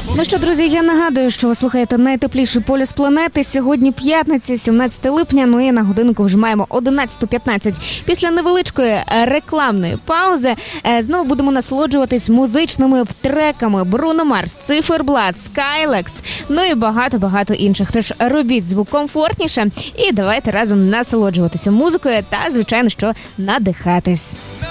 Ну що, друзі, я нагадую, що ви слухаєте найтепліший полюс планети. Сьогодні п'ятниця, 17 липня, ну і на годинку вже маємо 11:15. Після невеличкої рекламної паузи знову будемо насолоджуватись музичними треками Бруно Марс, Циферблат, Skrillex, ну і багато-багато інших. Тож робіть звук комфортніше і давайте разом насолоджуватися музикою та, звичайно, що надихатись.